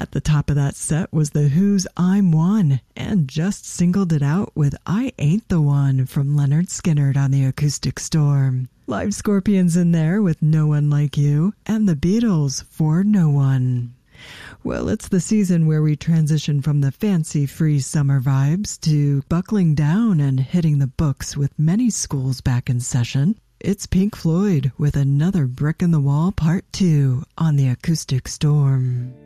At the top of that set was The Who's I'm One, and just singled it out with I Ain't the One from Leonard Skinner on the Acoustic Storm. Live Scorpions in there with No One Like You, and the Beatles for No One. Well, it's the season where we transition from the fancy-free summer vibes to buckling down and hitting the books with many schools back in session. It's Pink Floyd with Another Brick in the Wall Part 2 on the Acoustic Storm.